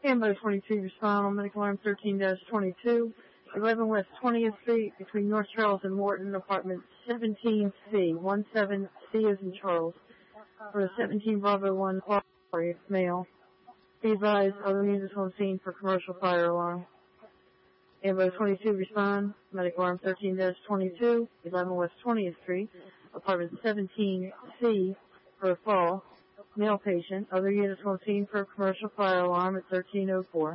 Ambo 22 respond on medical alarm 13-22, 11 West 20th Street, between North Charles and Morton, apartment 17C, 17C as in Charles, for a 17 Bravo 1 male. Be advised, other units on scene for commercial fire alarm. Ambo 22 respond, medical alarm 13-22, 11 West 20th Street, apartment 17C, for a fall, male patient. Other units on scene for a commercial fire alarm at 1304.